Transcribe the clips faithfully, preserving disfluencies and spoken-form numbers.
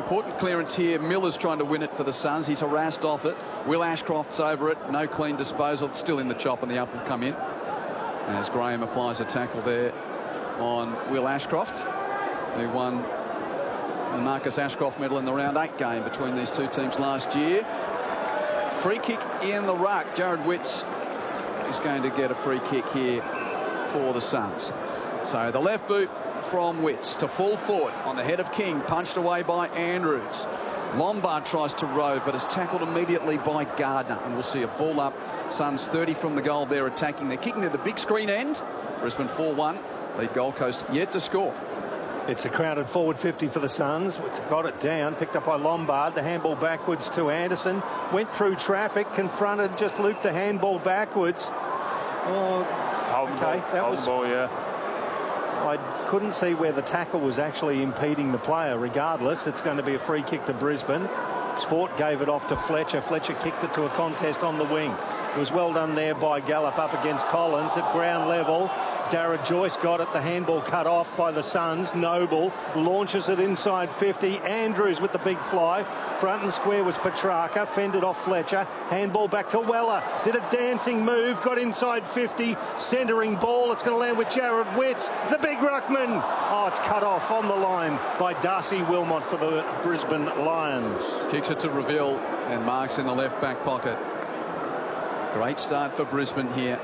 important clearance here. Miller's trying to win it for the Suns. He's harassed off it. Will Ashcroft's over it. No clean disposal. It's still in the chop, and the up will come in as Graham applies a tackle there on Will Ashcroft, who won the Marcus Ashcroft medal in the round eight game between these two teams last year. Free kick in the ruck. Jared Witts is going to get a free kick here for the Suns. So the left boot from Witts to full forward on the head of King, punched away by Andrews. Lombard tries to row, but is tackled immediately by Gardner, and we'll see a ball up. Suns thirty from the goal. They're attacking. They're kicking to the big screen end. Brisbane four one. Lead Gold Coast yet to score. It's a crowded forward fifty for the Suns. It's got it down, picked up by Lombard. The handball backwards to Anderson. Went through traffic, confronted, just looped the handball backwards. Oh, Holden okay, ball. that Holden was. Ball, yeah. I couldn't see where the tackle was actually impeding the player. Regardless, it's going to be a free kick to Brisbane. Fort gave it off to Fletcher. Fletcher kicked it to a contest on the wing. It was well done there by Gallup up against Collins at ground level. Darragh Joyce got it. The handball cut off by the Suns. Noble launches it inside fifty. Andrews with the big fly. Front and square was Petrarca. Fended off Fletcher. Handball back to Weller. Did a dancing move. Got inside fifty. Centering ball. It's going to land with Jared Witts. The big ruckman. Oh, it's cut off on the line by Darcy Wilmot for the Brisbane Lions. Kicks it to Reveal and marks in the left back pocket. Great start for Brisbane here.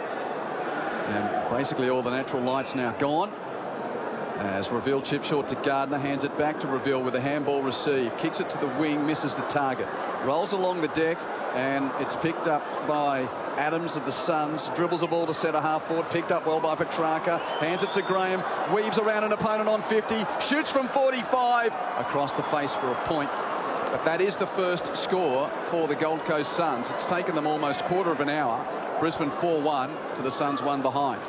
And basically all the natural lights now gone. As Reveal chips short to Gardner, hands it back to Reveal with a handball receive. Kicks it to the wing, misses the target. Rolls along the deck, and it's picked up by Adams of the Suns. Dribbles the ball to centre half forward, picked up well by Petrarca. Hands it to Graham, weaves around an opponent on fifty, shoots from forty-five, across the face for a point. But that is the first score for the Gold Coast Suns. It's taken them almost a quarter of an hour. Brisbane four one to the Suns one behind.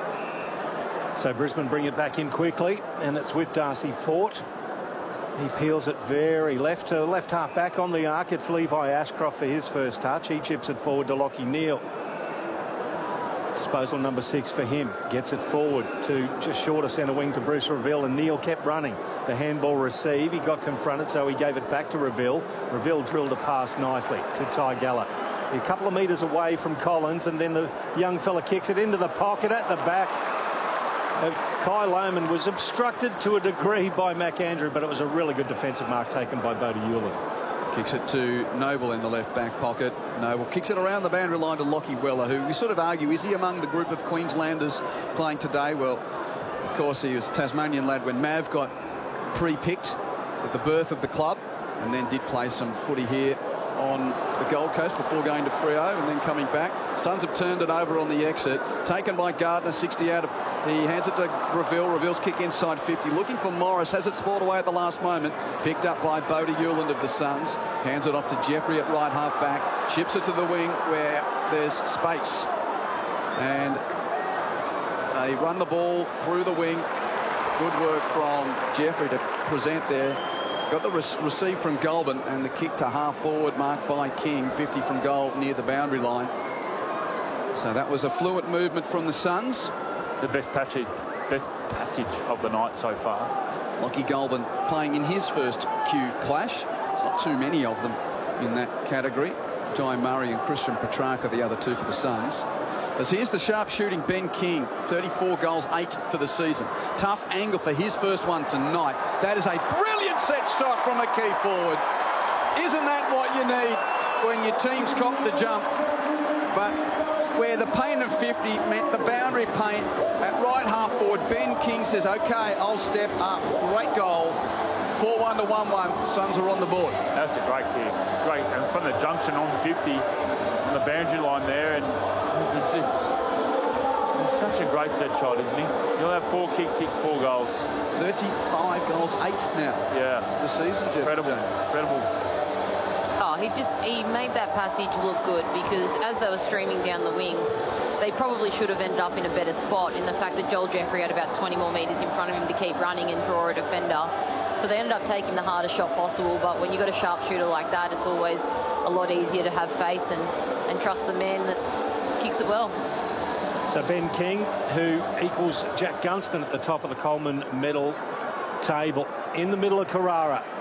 So Brisbane bring it back in quickly, and it's with Darcy Fort. He peels it very left to left half back on the arc. It's Levi Ashcroft for his first touch. He chips it forward to Lachie Neale. Disposal number six for him. Gets it forward to just shorter centre wing to Bruce Reveal, and Neale kept running. The handball receive. He got confronted, so he gave it back to Reveal. Reveal drilled a pass nicely to Ty Gallup. A couple of metres away from Collins, and then the young fella kicks it into the pocket at the back. Uh, Kai Lohman was obstructed to a degree by McAndrew, but it was a really good defensive mark taken by Bodie Hewlett. Kicks it to Noble in the left back pocket. Noble kicks it around the boundary line to Lachie Weller, who we sort of argue, is he among the group of Queenslanders playing today? Well, of course, he was a Tasmanian lad when Mav got pre-picked at the birth of the club, and then did play some footy here on the Gold Coast before going to Freo and then coming back. Suns have turned it over on the exit. Taken by Gardner, sixty out of... He hands it to Reveal. Reveal's kick inside fifty. Looking for Morris. Has it spoiled away at the last moment. Picked up by Bodie Hewland of the Suns. Hands it off to Jeffrey at right half back. Chips it to the wing where there's space. And they run the ball through the wing. Good work from Jeffrey to present there. Got the re receive from Goulburn, and the kick to half forward marked by King, fifty from goal near the boundary line. So that was a fluent movement from the Suns. The best passage, best passage of the night so far. Lachie Goulburn playing in his first Q clash. There's not too many of them in that category. Jai Murray and Christian Petrarca, the other two for the Suns. As here's the sharp shooting Ben King, thirty-four goals, eight for the season. Tough angle for his first one tonight. That is a brilliant set shot from a key forward. Isn't that what you need when your team's cop the jump? But where the paint of fifty meant the boundary paint at right half forward, Ben King says, okay, I'll step up. Great goal. four one to one one. Suns are on the board. That's a great kick. Great. And from the junction on fifty, on the boundary line there, and it's, it's, it's such a great set shot, isn't he? He'll have four kicks, hit four goals. thirty-five goals, eight now. Yeah. The season, Jeff. Incredible. Incredible. Oh, he just, he made that passage look good, because as they were streaming down the wing, they probably should have ended up in a better spot in the fact that Joel Jeffrey had about twenty more metres in front of him to keep running and draw a defender. So they ended up taking the hardest shot possible, but when you've got a sharpshooter like that, it's always a lot easier to have faith and, and trust the man that kicks it well. So Ben King, who equals Jack Gunston at the top of the Coleman medal table, in the middle of Carrara.